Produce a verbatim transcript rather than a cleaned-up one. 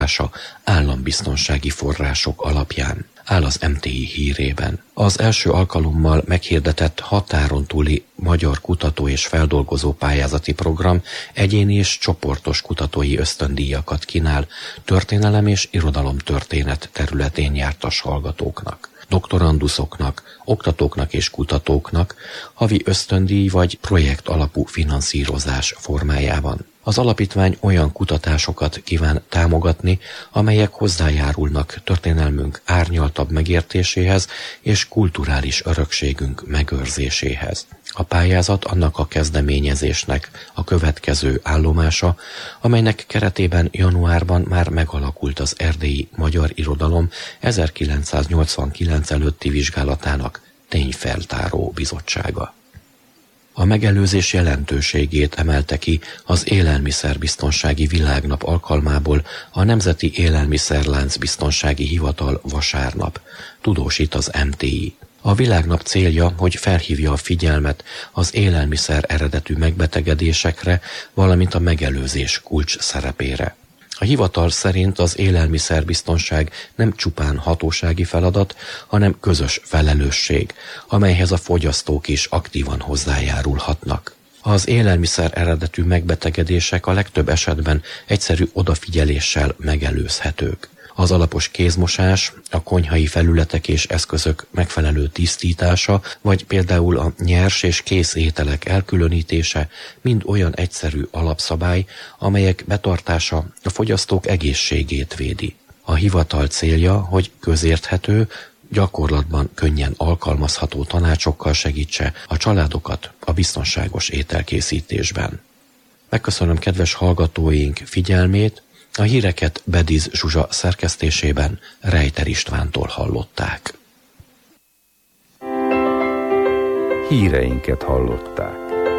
állambiztonsági források alapján, áll az em té i hírében. Az első alkalommal meghirdetett határon túli magyar kutató és feldolgozó pályázati program egyéni és csoportos kutatói ösztöndíjakat kínál történelem és irodalomtörténet területén jártas hallgatóknak, doktoranduszoknak, oktatóknak és kutatóknak havi ösztöndíj vagy projekt alapú finanszírozás formájában. Az alapítvány olyan kutatásokat kíván támogatni, amelyek hozzájárulnak történelmünk árnyaltabb megértéséhez és kulturális örökségünk megőrzéséhez. A pályázat annak a kezdeményezésnek a következő állomása, amelynek keretében januárban már megalakult az Erdélyi Magyar Irodalom ezerkilencszáznyolcvankilenc előtti vizsgálatának tényfeltáró bizottsága. A megelőzés jelentőségét emelte ki az Élelmiszerbiztonsági Világnap alkalmából a Nemzeti Élelmiszerlánc Biztonsági Hivatal vasárnap, tudósít az em té i. A világnap célja, hogy felhívja a figyelmet az élelmiszer eredetű megbetegedésekre, valamint a megelőzés kulcs szerepére. A hivatal szerint az élelmiszerbiztonság nem csupán hatósági feladat, hanem közös felelősség, amelyhez a fogyasztók is aktívan hozzájárulhatnak. Az élelmiszer eredetű megbetegedések a legtöbb esetben egyszerű odafigyeléssel megelőzhetők. Az alapos kézmosás, a konyhai felületek és eszközök megfelelő tisztítása, vagy például a nyers és kész ételek elkülönítése mind olyan egyszerű alapszabály, amelyek betartása a fogyasztók egészségét védi. A hivatal célja, hogy közérthető, gyakorlatban könnyen alkalmazható tanácsokkal segítse a családokat a biztonságos ételkészítésben. Megköszönöm kedves hallgatóink figyelmét, a híreket Bediz Zsuzsa szerkesztésében Rejter Istvántól hallották. Híreinket hallották.